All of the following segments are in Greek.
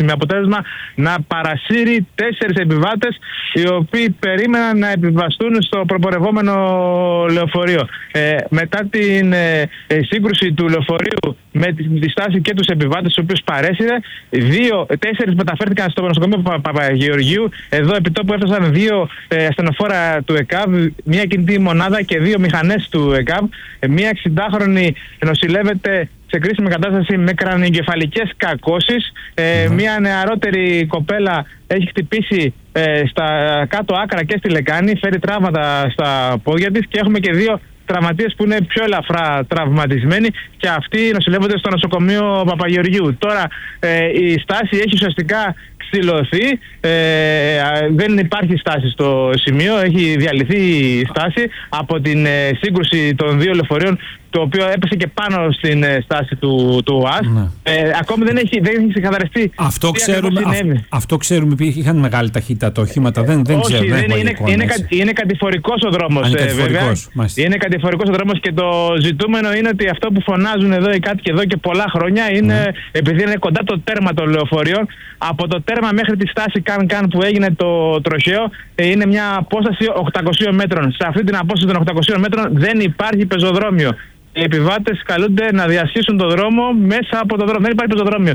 με αποτέλεσμα να παρασύρει 4 επιβάτες οι οποίοι περίμεναν να επιβαστούν στο προπορευόμενο λεωφορείο. Μετά την σύγκρουση του λεωφορείου με τη στάση και τους επιβάτες, τους οποίους παρέσυρε, 4 μεταφέρθηκαν στο νοσοκομείο Παπαγεωργίου. Εδώ επί τόπου έφτασαν 2 ασθενοφόρα του ΕΚΑΒ, μια κινητή μονάδα και 2 μηχανές του ΕΚΑΒ. Μια 60χρονη νοσηλεύεται σε κρίσιμη κατάσταση με κρανιογκεφαλικές κακώσεις. Μια νεαρότερη κοπέλα έχει χτυπήσει στα κάτω άκρα και στη λεκάνη, φέρει τραύματα στα πόδια της, και έχουμε και 2 τραυματίες που είναι πιο ελαφρά τραυματισμένοι, και αυτοί νοσηλεύονται στο νοσοκομείο Παπαγεωργίου. Τώρα η στάση έχει ουσιαστικά ξυλωθεί, δεν υπάρχει στάση στο σημείο, έχει διαλυθεί η στάση από την σύγκρουση των 2 λεωφορείων, το οποίο έπεσε και πάνω στην στάση του ΟΑΣ. Ακόμη δεν έχει ξεκαθαριστεί. Αυτό ξέρουμε, είχαν μεγάλη ταχύτητα τα οχήματα, δεν ξέρουμε. Είναι κατηφορικός ο δρόμος, βέβαια. Είναι κατηφορικός ο δρόμος, και το ζητούμενο είναι ότι αυτό που φωνάζουν εδώ οι κάτοικοι εδώ και πολλά χρόνια είναι, επειδή είναι κοντά το τέρμα των λεωφορείων, από το τέρμα μέχρι τη στάση καν που έγινε το τροχαίο, είναι μια απόσταση 800 μέτρων. Σε αυτή την απόσταση των 800 μέτρων δεν υπάρχει πεζοδρόμιο. Οι επιβάτες καλούνται να διασχίσουν τον δρόμο μέσα από τον δρόμο. Δεν υπάρχει πεζοδρόμιο.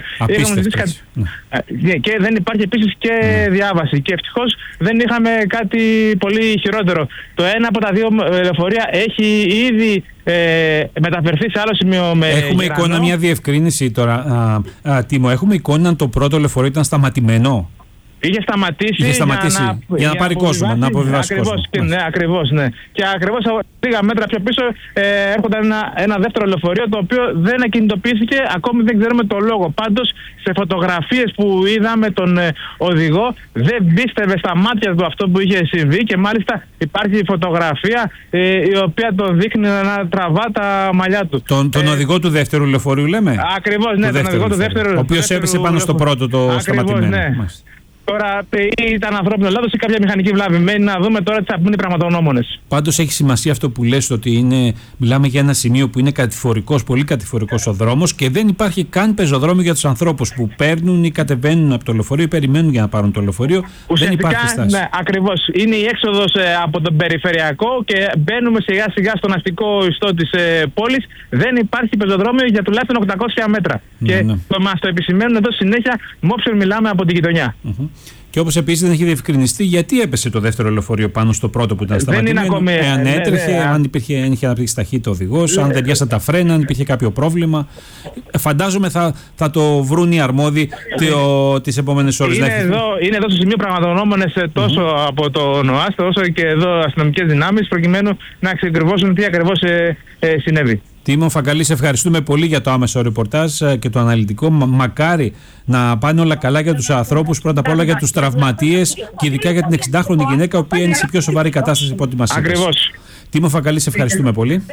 Και δεν υπάρχει επίσης και διάβαση. Και ευτυχώς δεν είχαμε κάτι πολύ χειρότερο. Το ένα από τα 2 λεωφορεία έχει ήδη μεταφερθεί σε άλλο σημείο με Έχουμε γρανό. εικόνα, μια διευκρίνηση τώρα, Τίμο. Έχουμε εικόνα αν το πρώτο λεωφορείο ήταν σταματημένο. Είχε σταματήσει για να πάρει κόσμο, να αποβιβάσει κόσμο. Ακριβώς, ναι. Και ακριβώς λίγα μέτρα πιο πίσω έρχονταν ένα δεύτερο λεωφορείο, το οποίο δεν ακινητοποιήθηκε, ακόμη δεν ξέρουμε το λόγο. Πάντως, σε φωτογραφίες που είδαμε τον οδηγό, δεν πίστευε στα μάτια του αυτό που είχε συμβεί, και μάλιστα υπάρχει φωτογραφία η οποία τον δείχνει να τραβά τα μαλλιά του. Τον οδηγό του δεύτερου λεωφορείου, λέμε. Ακριβώς, ναι, τον οδηγό του δεύτερου. Ο οποίος έπεσε πάνω στο πρώτο το σταματημένο. Ναι. Τώρα ήταν ανθρώπινο λάθος ή κάποια μηχανική βλάβη. Μένει να δούμε τώρα τι θα πούν οι πραγματογνώμονες. Πάντως έχει σημασία αυτό που λες, ότι μιλάμε για ένα σημείο που είναι κατηφορικός, πολύ κατηφορικός ο δρόμος, και δεν υπάρχει καν πεζοδρόμιο για τους ανθρώπους που παίρνουν ή κατεβαίνουν από το λεωφορείο ή περιμένουν για να πάρουν το λεωφορείο. Δεν υπάρχει στάση. Ναι, ακριβώς. Είναι η έξοδος από τον περιφερειακό και μπαίνουμε σιγά σιγά στον αστικό ιστό της πόλης. Δεν υπάρχει πεζοδρόμιο για τουλάχιστον 800 μέτρα. Και μας το επισημαίνουν εδώ συνέχεια, μόψε μιλάμε από την γειτονιά. Και όπως επίσης δεν έχει διευκρινιστεί γιατί έπεσε το δεύτερο λεωφορείο πάνω στο πρώτο που ήταν σταματημένο. Αν έτρεχε, αν είχε αναπτύξει ταχύτητα ο οδηγός, αν δεν πιάσαν τα φρένα, αν υπήρχε κάποιο πρόβλημα. Φαντάζομαι θα το βρουν οι αρμόδιοι τις επόμενες ώρες. Είναι εδώ στο σημείο πραγματογνώμονες τόσο από το ΝΟΑΣ, όσο και εδώ αστυνομικές δυνάμεις, προκειμένου να εξεκριβώσουν τι ακριβώς συνέβη. Τίμο Φακαλή, σε ευχαριστούμε πολύ για το άμεσο ρεπορτάζ και το αναλυτικό. Μακάρι να πάνε όλα καλά για τους ανθρώπους, πρώτα απ' όλα για τους τραυματίες και ειδικά για την 60χρονη γυναίκα, η οποία είναι σε πιο σοβαρή κατάσταση από ό,τι μας είπες. Ακριβώς. Τίμο Φακαλή, σε ευχαριστούμε πολύ.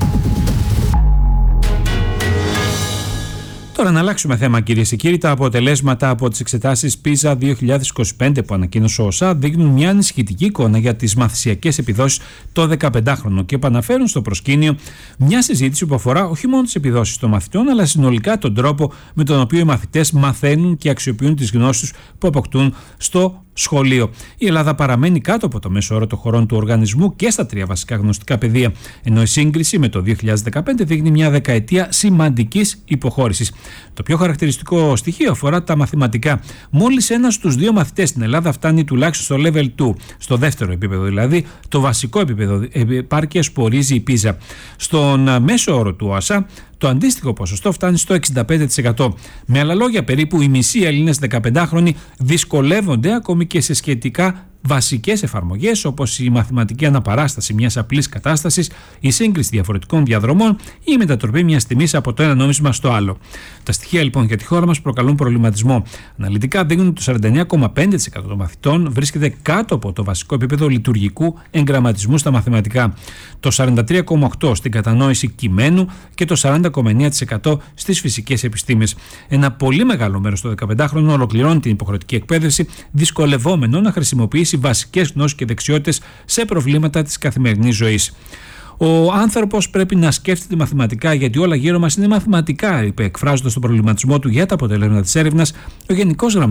Τώρα να αλλάξουμε θέμα, κυρίες και κύριοι. Τα αποτελέσματα από τις εξετάσεις PISA 2025 που ανακοίνωσε ο ΩΣΑ δείχνουν μια ανησυχητική εικόνα για τις μαθησιακές επιδόσεις το 15χρονο και επαναφέρουν στο προσκήνιο μια συζήτηση που αφορά όχι μόνο τις επιδόσεις των μαθητών, αλλά συνολικά τον τρόπο με τον οποίο οι μαθητές μαθαίνουν και αξιοποιούν τις γνώσεις που αποκτούν στο σχολείο. Η Ελλάδα παραμένει κάτω από το μέσο όρο των χωρών του οργανισμού και στα 3 βασικά γνωστικά πεδία, ενώ η σύγκριση με το 2015 δείχνει μια δεκαετία σημαντικής υποχώρησης. Το πιο χαρακτηριστικό στοιχείο αφορά τα μαθηματικά. Μόλις 1 στους 2 μαθητές στην Ελλάδα φτάνει τουλάχιστον στο level 2, στο δεύτερο επίπεδο δηλαδή, το βασικό επίπεδο επάρκειας που ορίζει η PISA. Στον μέσο όρο του ΩΣΑ, το αντίστοιχο ποσοστό φτάνει στο 65%. Με άλλα λόγια, περίπου οι μισοί Έλληνες 15χρονοι δυσκολεύονται ακόμη και σε σχετικά βασικές εφαρμογές όπως η μαθηματική αναπαράσταση μιας απλής κατάστασης, η σύγκριση διαφορετικών διαδρομών ή η μετατροπή μιας τιμής από το ένα νόμισμα στο άλλο. Τα στοιχεία λοιπόν για τη χώρα μας προκαλούν προβληματισμό. Αναλυτικά δείχνουν ότι το 49,5% των μαθητών βρίσκεται κάτω από το βασικό επίπεδο λειτουργικού εγγραμματισμού στα μαθηματικά, το 43,8% στην κατανόηση κειμένου και το 40,9% στις φυσικές επιστήμες. Ένα πολύ μεγάλο μέρος των 15χρονων ολοκληρώνει την υποχρεωτική εκπαίδευση δυσκολευόμενο να χρησιμοποιήσει βασικές γνώσεις και δεξιότητες σε προβλήματα της καθημερινής ζωής. Ο άνθρωπος πρέπει να σκέφτεται μαθηματικά, γιατί όλα γύρω μας είναι μαθηματικά, είπε, εκφράζοντας τον προβληματισμό του για τα αποτελέσματα της έρευνας ο Γενικός Γραμματέας